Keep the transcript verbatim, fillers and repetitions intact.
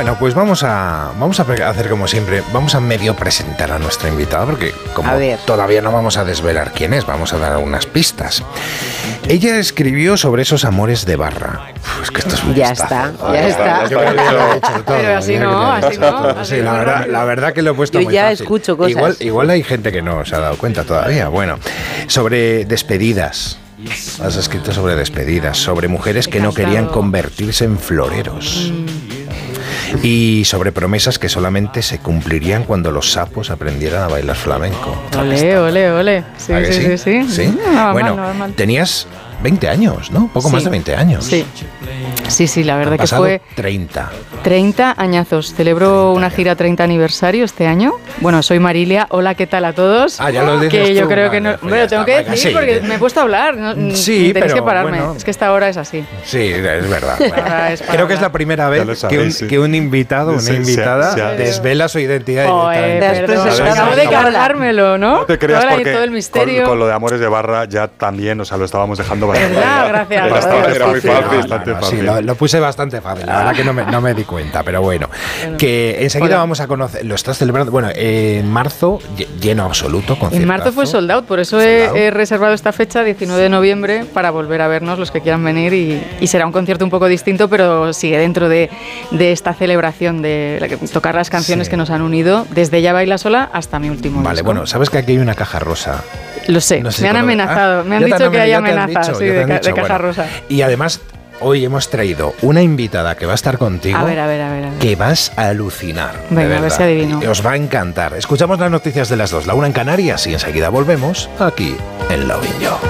Bueno, pues vamos a, vamos a hacer como siempre, vamos a medio presentar a nuestra invitada, porque como todavía no vamos a desvelar quién es, vamos a dar unas pistas. Ella escribió sobre esos amores de barra. Uf, es que esto es un Ya vistazo. está, ya está. Yo creo que ya lo he hecho todo. Pero así no, así no. Sí, la verdad, la verdad que lo he puesto Yo muy ya fácil. escucho cosas. Igual, igual hay gente que no se ha dado cuenta todavía. Bueno, sobre despedidas. Has escrito sobre despedidas, sobre mujeres que no querían convertirse en floreros. Mm. Y sobre promesas que solamente se cumplirían cuando los sapos aprendieran a bailar flamenco. Ole, ole, ole. Sí, sí, sí, sí, sí. sí. No va bueno, mal, no va mal. Tenías veinte años, ¿no? Poco sí. más de veinte años. Sí. Sí, sí, la verdad Han que pasado fue treinta. treinta añazos. Celebro una gira treinta aniversario este año. Bueno, soy Marilia. Hola, ¿qué tal a todos? Ah, ya lo dices Que yo tú, creo vale, que no. pues Bueno, tengo está, que venga, decir sí, porque que... me he puesto a hablar. No, sí, tenéis pero, que pararme. bueno. Es que esta hora es así. Sí, es verdad. Ahora es Creo que es la primera vez sabéis, que, un, sí. que un invitado, una Sí, invitada, sí, sí, sí. desvela su identidad. Oh, eh, directamente. perdón, ¿Sabes? acabo de cargármelo, ¿no? No te creas Ahora hay porque todo el misterio. con, con lo de Amores de Barra ya también, o sea, lo estábamos dejando bastante. ¿Verdad? Gracias. Era bastante Era muy fácil, fácil. bastante No, no, fácil. sí, lo, lo puse bastante fácil. La verdad que no me, no me di cuenta, pero bueno. Bueno. Que enseguida Hola. vamos a conocer. Lo estás celebrando. Bueno, en marzo, lle- lleno absoluto. En marzo fue sold out, por eso Sold he, out. he reservado esta fecha, diecinueve de noviembre, para volver a vernos los que quieran venir y, y será un concierto un poco distinto, pero sigue dentro de, de esta celebración de la que- tocar las canciones Sí. que nos han unido, desde Ella baila sola hasta mi último Vale, disco. bueno, sabes que aquí hay una caja rosa. Lo sé, No sé me han si conoces- amenazado, Ah, me han ya te dicho que hay ya te han amenazas dicho, sí, ya te de, han ca- dicho, de caja bueno. rosa. Y además, hoy hemos traído una invitada que va a estar contigo. A ver, a ver, a ver. A ver. Que vas a alucinar. de Venga, a ver verdad. si adivino. Os va a encantar. Escuchamos las noticias de las dos, la una en Canarias y enseguida volvemos aquí en Lovin' You.